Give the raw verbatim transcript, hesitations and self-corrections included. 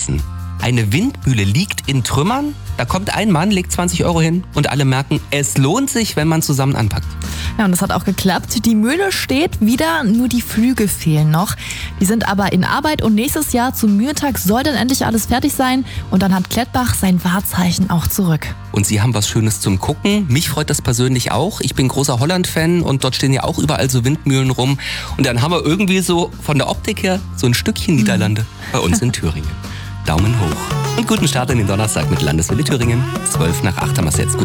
wissen. Eine Windmühle liegt in Trümmern, da kommt ein Mann, legt zwanzig Euro hin und alle merken, es lohnt sich, wenn man zusammen anpackt. Ja, und das hat auch geklappt. Die Mühle steht wieder, nur die Flügel fehlen noch. Die sind aber in Arbeit und nächstes Jahr zum Mühltag soll dann endlich alles fertig sein und dann hat Klettbach sein Wahrzeichen auch zurück. Und Sie haben was Schönes zum Gucken. Mich freut das persönlich auch. Ich bin großer Holland-Fan und dort stehen ja auch überall so Windmühlen rum. Und dann haben wir irgendwie so von der Optik her so ein Stückchen Niederlande bei uns in Thüringen. Daumen hoch. Und guten Start in den Donnerstag mit Landeswelle Thüringen. zwölf nach acht haben wir es jetzt. Guten